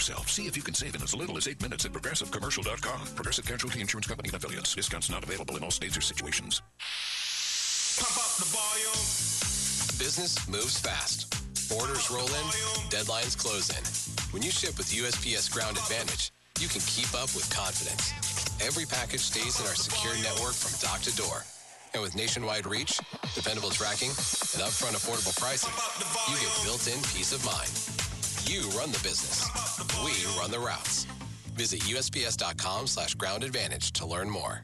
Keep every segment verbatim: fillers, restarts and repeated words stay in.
yourself. See if you can save in as little as eight minutes at Progressive Commercial dot com. Progressive Casualty Insurance Company and affiliates. Discounts not available in all states or situations. Pump up the volume. Business moves fast. Orders roll in, deadlines close in. When you ship with U S P S Ground Advantage, you can keep up with confidence. Every package stays in our secure network from dock to door. And with nationwide reach, dependable tracking, and upfront affordable pricing, you get built-in peace of mind. You run the business. We run the routes. Visit U S P S dot com slash ground advantage to learn more.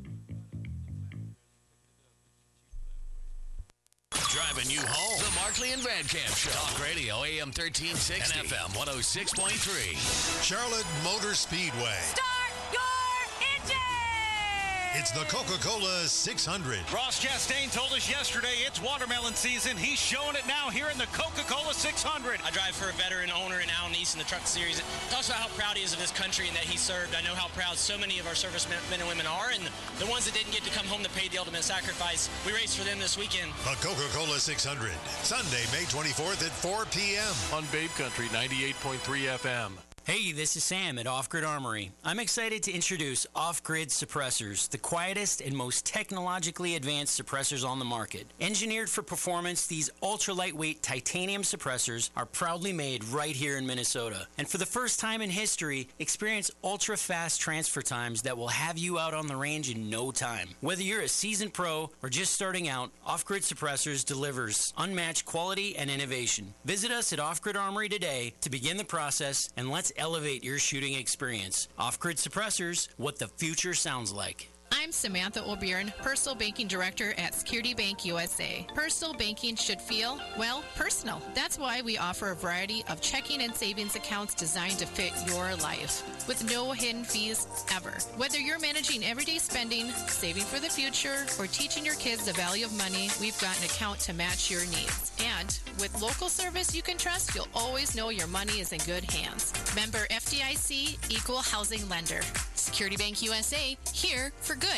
Driving you home. The Markley and Van Camp Show. Talk Radio, A M thirteen sixty. And F M one oh six point three. Charlotte Motor Speedway. Start your engine! It's the Coca-Cola six hundred. Ross Chastain told us yesterday it's watermelon season. He's showing it now here in the Coca-Cola six hundred. I drive for a veteran owner in Al Neese in the Truck Series. It talks about how proud he is of his country and that he served. I know how proud so many of our servicemen men and women are, and the ones that didn't get to come home to pay the ultimate sacrifice, we race for them this weekend. The Coca-Cola six hundred, Sunday, May twenty-fourth at four p.m. on Babe Country ninety-eight point three F M. Hey, this is Sam at Off Grid Armory. I'm excited to introduce Off Grid Suppressors, the quietest and most technologically advanced suppressors on the market. Engineered for performance, these ultra-lightweight titanium suppressors are proudly made right here in Minnesota. And for the first time in history, experience ultra-fast transfer times that will have you out on the range in no time. Whether you're a seasoned pro or just starting out, Off Grid Suppressors delivers unmatched quality and innovation. Visit us at Off Grid Armory today to begin the process, and let's elevate your shooting experience. Off-Grid Suppressors, what the future sounds like. I'm Samantha O'Byrne, Personal Banking Director at Security Bank U S A. Personal banking should feel, well, personal. That's why we offer a variety of checking and savings accounts designed to fit your life, with no hidden fees ever. Whether you're managing everyday spending, saving for the future, or teaching your kids the value of money, we've got an account to match your needs. And with local service you can trust, you'll always know your money is in good hands. Member F D I C, Equal Housing Lender. Security Bank U S A, here for good.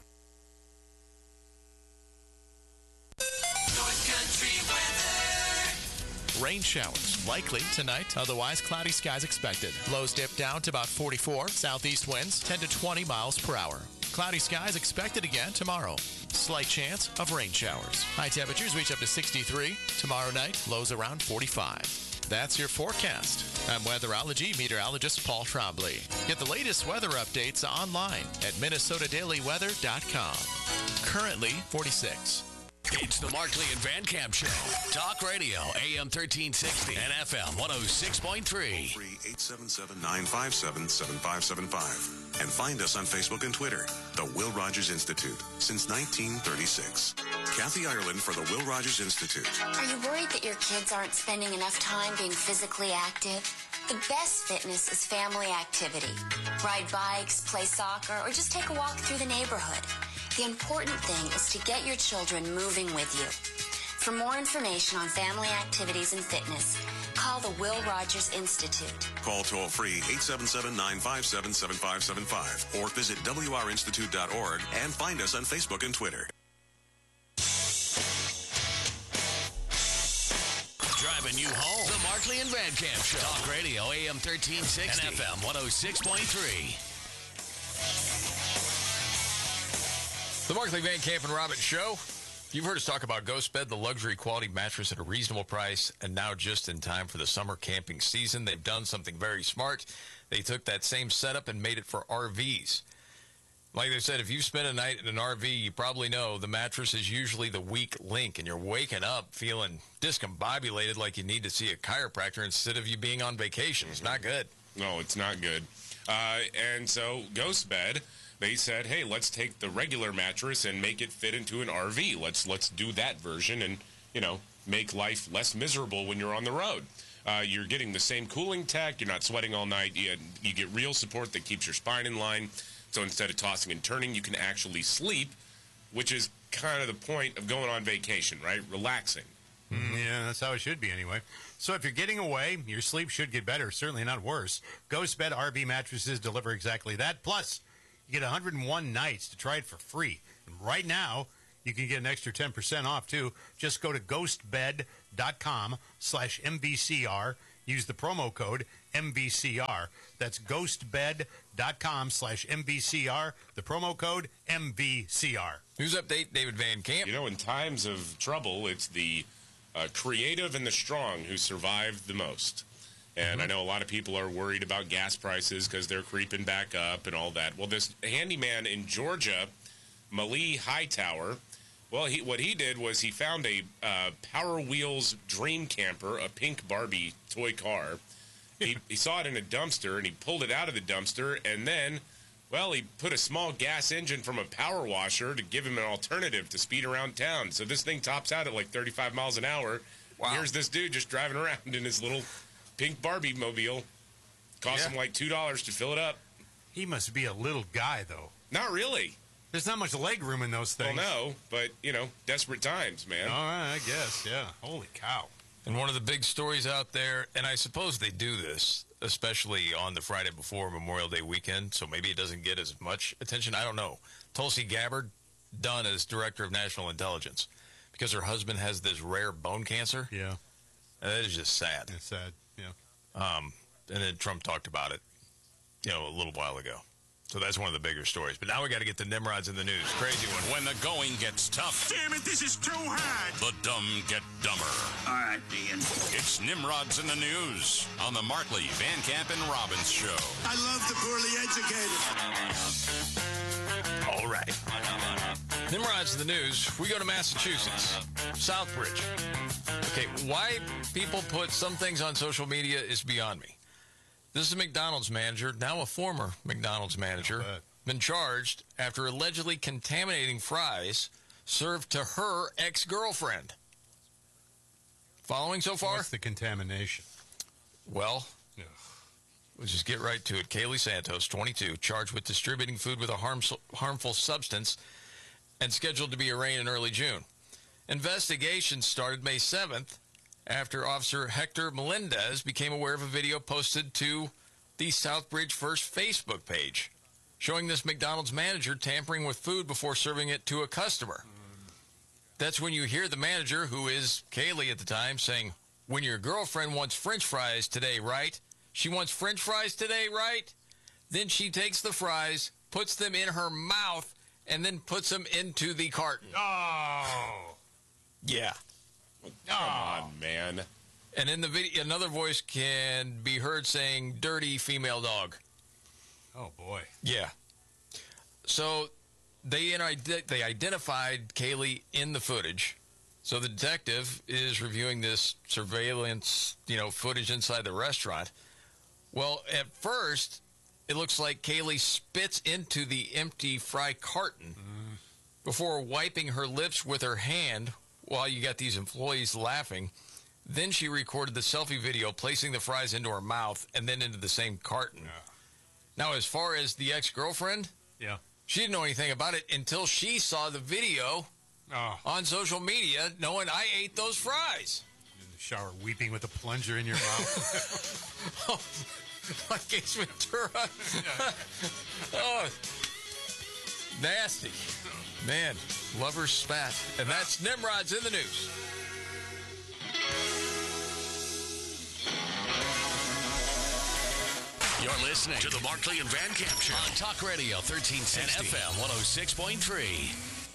North Country weather. Rain showers likely tonight, otherwise cloudy skies expected. Lows dip down to about forty-four. Southeast winds ten to twenty miles per hour. Cloudy skies expected again tomorrow. Slight chance of rain showers. High temperatures reach up to sixty-three. Tomorrow night, lows around forty-five. That's your forecast. I'm weatherology meteorologist Paul Trombley. Get the latest weather updates online at Minnesota Daily Weather dot com. Currently forty-six. It's the Markley and Van Camp Show. Talk Radio, A M thirteen sixty and F M one oh six point three. Free eight seven seven, nine five seven, seven five seven five. And find us on Facebook and Twitter. The Will Rogers Institute, since nineteen thirty-six. Kathy Ireland for the Will Rogers Institute. Are you worried that your kids aren't spending enough time being physically active? The best fitness is family activity. Ride bikes, play soccer, or just take a walk through the neighborhood. The important thing is to get your children moving with you. For more information on family activities and fitness, call the Will Rogers Institute. Call toll-free eight seven seven, nine five seven, seven five seven five or visit W R institute dot org and find us on Facebook and Twitter. Driving you home. The Markley and Van Camp Show. Talk Radio, A M thirteen sixty and F M one oh six point three. The Markley, Van Camp, and Robbins Show. You've heard us talk about Ghost Bed, the luxury quality mattress at a reasonable price, and now just in time for the summer camping season, they've done something very smart. They took that same setup and made it for R Vs. Like they said, if you spend a night in an R V, you probably know the mattress is usually the weak link, and you're waking up feeling discombobulated like you need to see a chiropractor instead of you being on vacation. It's not good. No, it's not good. Uh, and so Ghost Bed, they said, hey, let's take the regular mattress and make it fit into an R V. Let's let's do that version and, you know, make life less miserable when you're on the road. Uh, you're getting the same cooling tech. You're not sweating all night. You, you get real support that keeps your spine in line. So instead of tossing and turning, you can actually sleep, which is kind of the point of going on vacation, right? Relaxing. Mm, yeah, that's how it should be anyway. So if you're getting away, your sleep should get better, certainly not worse. Ghost Bed R V mattresses deliver exactly that. Plus, you get one hundred one nights to try it for free. And right now, you can get an extra ten percent off, too. Just go to ghostbed.com slash MVCR. Use the promo code M V C R. That's ghostbed.com slash M V C R. The promo code M V C R. News update, David Van Camp. You know, in times of trouble, it's the uh, creative and the strong who survive the most. And mm-hmm. I know a lot of people are worried about gas prices because they're creeping back up and all that. Well, this handyman in Georgia, Malie Hightower, well, he, what he did was he found a uh, Power Wheels Dream Camper, a pink Barbie toy car. He, he saw it in a dumpster, and he pulled it out of the dumpster, and then, well, he put a small gas engine from a power washer to give him an alternative to speed around town. So this thing tops out at like thirty-five miles an hour. Wow. Here's this dude just driving around in his little pink Barbie mobile. Cost yeah. him like two dollars to fill it up. He must be a little guy, though. Not really. There's not much leg room in those things. Well, no, but, you know, desperate times, man. All right, I guess, yeah. Holy cow. And one of the big stories out there, and I suppose they do this, especially on the Friday before Memorial Day weekend, so maybe it doesn't get as much attention. I don't know. Tulsi Gabbard, done as Director of National Intelligence, because her husband has this rare bone cancer. Yeah. And that is just sad. It's sad, yeah. Um, and then Trump talked about it, you know, a little while ago. So that's one of the bigger stories. But now we got to get the Nimrods in the news. Crazy one. When the going gets tough. Damn it, this is too hard. The dumb get dumber. All right, Ian. It's Nimrods in the news on the Markley, Van Camp, and Robbins show. I love the poorly educated. All right. Nimrods in the news. We go to Massachusetts. Southbridge. Okay, why people put some things on social media is beyond me. This is a McDonald's manager, now a former McDonald's manager, been charged after allegedly contaminating fries served to her ex-girlfriend. Following so far? What's the contamination? Well, Ugh. let's just get right to it. Kaylee Santos, twenty-two, charged with distributing food with a harmful, harmful substance and scheduled to be arraigned in early June. Investigation started May seventh. After Officer Hector Melendez became aware of a video posted to the Southbridge First Facebook page showing this McDonald's manager tampering with food before serving it to a customer. That's when you hear the manager, who is Kaylee at the time, saying, "When your girlfriend wants French fries today, right? She wants French fries today, right?" Then she takes the fries, puts them in her mouth, and then puts them into the carton. Oh. Yeah. Come oh. on, man. And in the video, another voice can be heard saying, "Dirty female dog." Oh, boy. Yeah. So they, they identified Kaylee in the footage. So the detective is reviewing this surveillance, you know, footage inside the restaurant. Well, at first, it looks like Kaylee spits into the empty fry carton mm. before wiping her lips with her hand while you got these employees laughing. Then she recorded the selfie video, placing the fries into her mouth and then into the same carton. Yeah. Now, as far as the ex-girlfriend, yeah, she didn't know anything about it until she saw the video oh. on social media, knowing I ate those fries. In the shower, weeping with a plunger in your mouth. oh, like Ace Ventura. oh, nasty. Man, lovers spat. And that's Nimrod's in the news. You're listening to the Markley and Van Camp Show on Talk Radio thirteen sixty and F M one oh six point three.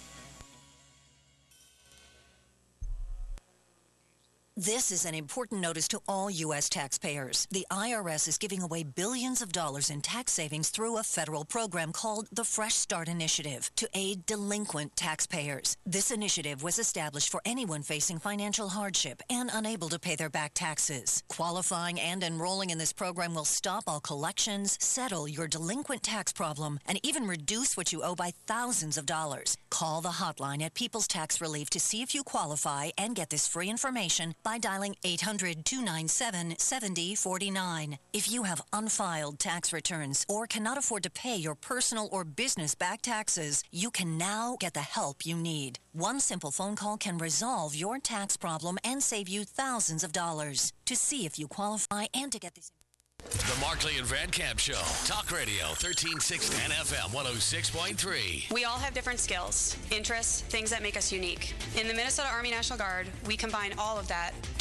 This is an important notice to all U S taxpayers. The I R S is giving away billions of dollars in tax savings through a federal program called the Fresh Start Initiative to aid delinquent taxpayers. This initiative was established for anyone facing financial hardship and unable to pay their back taxes. Qualifying and enrolling in this program will stop all collections, settle your delinquent tax problem, and even reduce what you owe by thousands of dollars. Call the hotline at People's Tax Relief to see if you qualify and get this free information by dialing eight hundred, two nine seven, seven oh four nine. If you have unfiled tax returns or cannot afford to pay your personal or business back taxes, you can now get the help you need. One simple phone call can resolve your tax problem and save you thousands of dollars. To see if you qualify and to get this The Markley and Van Camp Show. Talk Radio thirteen sixty and F M one oh six point three. We all have different skills, interests, things that make us unique. In the Minnesota Army National Guard, we combine all of that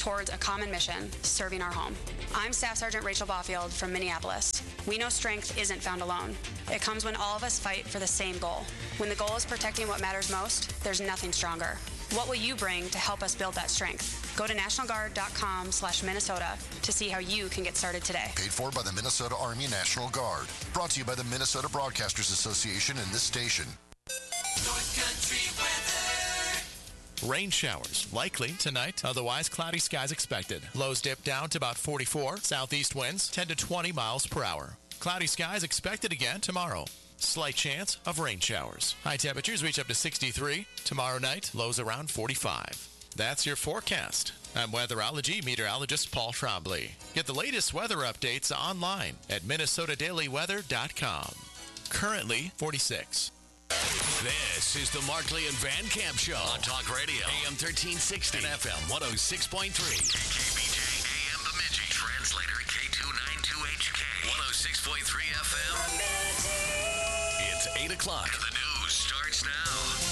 towards a common mission, serving our home. I'm Staff Sergeant Rachel Baufield from Minneapolis. We know strength isn't found alone. It comes when all of us fight for the same goal. When the goal is protecting what matters most, there's nothing stronger. What will you bring to help us build that strength? Go to national guard dot com slash Minnesota to see how you can get started today. Paid for by the Minnesota Army National Guard. Brought to you by the Minnesota Broadcasters Association and this station. North Country weather. Rain showers likely tonight. Otherwise, cloudy skies expected. Lows dip down to about forty-four. Southeast winds ten to twenty miles per hour. Cloudy skies expected again tomorrow. Slight chance of rain showers. High temperatures reach up to sixty-three. Tomorrow night, lows around forty-five. That's your forecast. I'm weatherology meteorologist Paul Trombley. Get the latest weather updates online at minnesota daily weather dot com. Currently forty-six. This is the Markley and Van Camp Show on Talk Radio, A M thirteen sixty and F M one oh six point three. K K B J, A M Bemidji, translator K two ninety-two H K, one oh six point three F M. It's eight o'clock. The news starts now.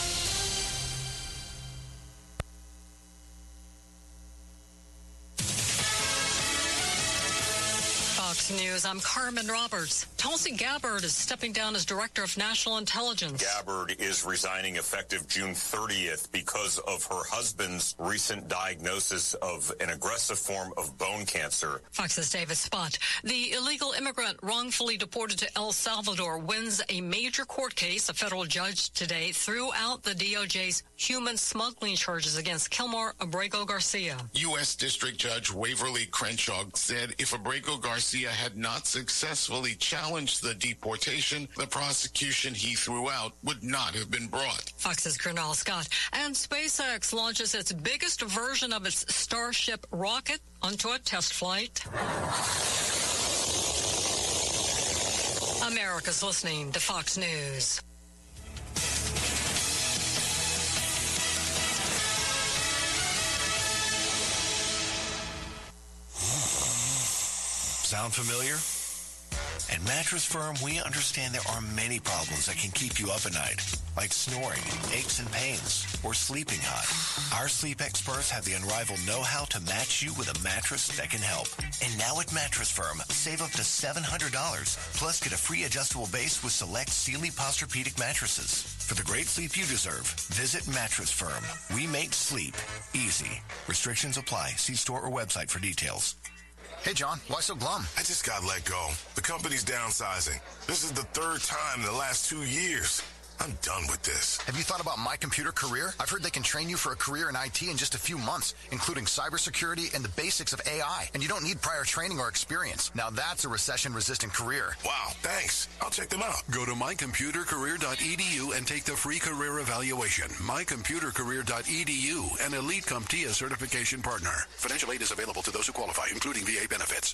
Fox News, I'm Carmen Roberts. Tulsi Gabbard is stepping down as Director of National Intelligence. Gabbard is resigning effective June thirtieth because of her husband's recent diagnosis of an aggressive form of bone cancer. Fox's David Spott. The illegal immigrant wrongfully deported to El Salvador wins a major court case. A federal judge today threw out the D O J's human smuggling charges against Kilmore Abrego Garcia. U S District Judge Waverly Crenshaw said if Abrego Garcia had not successfully challenged the deportation, the prosecution he threw out would not have been brought. Fox's Gernal Scott. And SpaceX launches its biggest version of its Starship rocket onto a test flight. America's listening to Fox News. Sound familiar? At Mattress Firm, we understand there are many problems that can keep you up at night, like snoring, aches and pains, or sleeping hot. Our sleep experts have the unrivaled know-how to match you with a mattress that can help. And now at Mattress Firm, save up to seven hundred dollars, plus get a free adjustable base with select Sealy Posturepedic mattresses. For the great sleep you deserve, visit Mattress Firm. We make sleep easy. Restrictions apply. See store or website for details. Hey, John, why so glum? I just got let go. The company's downsizing. This is the third time in the last two years. I'm done with this. Have you thought about My Computer Career? I've heard they can train you for a career in I T in just a few months, including cybersecurity and the basics of A I. And you don't need prior training or experience. Now that's a recession-resistant career. Wow, thanks. I'll check them out. Go to my computer career dot e d u and take the free career evaluation. my computer career dot e d u, an Elite CompTIA certification partner. Financial aid is available to those who qualify, including V A benefits.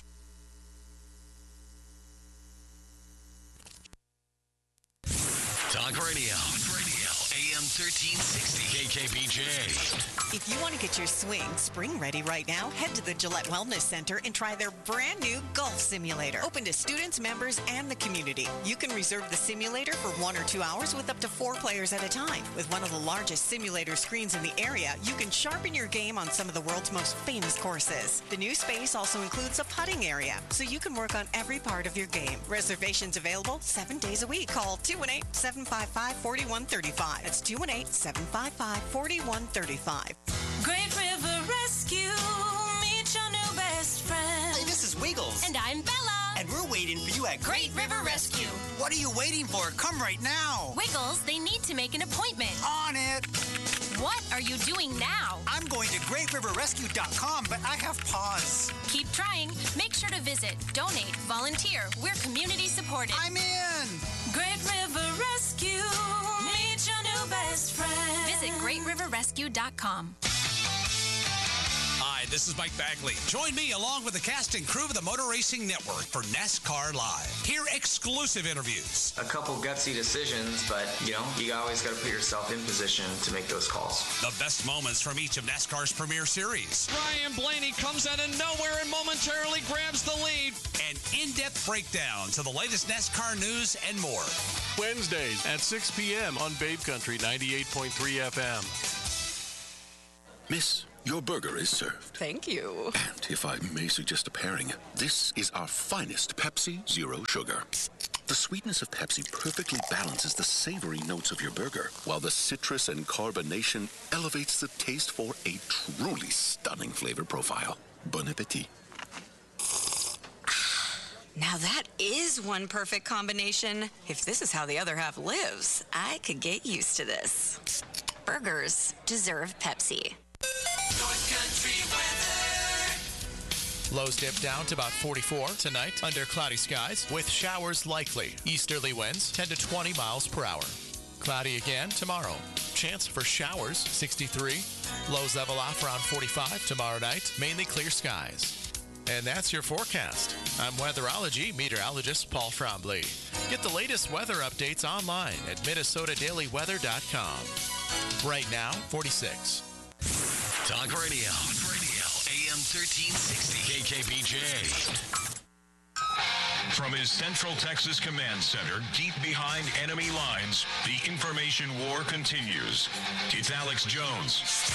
Talk Radio. Talk Radio. A M thirteen sixty. K K B J. If you want to get your swing spring ready right now, head to the Gillette Wellness Center and try their brand new golf simulator. Open to students, members, and the community. You can reserve the simulator for one or two hours with up to four players at a time. With one of the largest simulator screens in the area, you can sharpen your game on some of the world's most famous courses. The new space also includes a putting area, so you can work on every part of your game. Reservations available seven days a week. Call two one eight, seven five five, four one three five. That's two one eight, seven five five, four one three five. Great River Rescue, meet your new best friend. Hey, this is Wiggles. And I'm Bella. And we're waiting for you at Great River Rescue. What are you waiting for? Come right now. Wiggles, they need to make an appointment. On it. What are you doing now? I'm going to great river rescue dot com, but I have pause. Keep trying. Make sure to visit, donate, volunteer. We're community supported. I'm in. Great River Rescue, meet your new best friend. Visit great river rescue dot com. Hi, this is Mike Bagley. Join me along with the cast and crew of the Motor Racing Network for NASCAR Live. Hear exclusive interviews. A couple gutsy decisions, but, you know, you always got to put yourself in position to make those calls. The best moments from each of NASCAR's premier series. Ryan Blaney comes out of nowhere and momentarily grabs the lead. An in-depth breakdown to the latest NASCAR news and more. Wednesdays at six p.m. on Babe Country ninety-eight point three F M. Miss, your burger is served. Thank you. And if I may suggest a pairing, this is our finest Pepsi Zero Sugar. The sweetness of Pepsi perfectly balances the savory notes of your burger, while the citrus and carbonation elevates the taste for a truly stunning flavor profile. Bon appetit. Now that is one perfect combination. If this is how the other half lives, I could get used to this. Burgers deserve Pepsi. North Country weather. Lows dip down to about forty-four tonight under cloudy skies with showers likely. Easterly winds ten to twenty miles per hour. Cloudy again tomorrow. Chance for showers sixty-three. Lows level off around forty-five tomorrow night. Mainly clear skies. And that's your forecast. I'm weatherology meteorologist Paul Frombley. Get the latest weather updates online at Minnesota Daily Weather dot com. Right now, forty-six. Talk Radio. Talk Radio. A M thirteen sixty. K K B J. From his Central Texas Command Center, deep behind enemy lines, the information war continues. It's Alex Jones.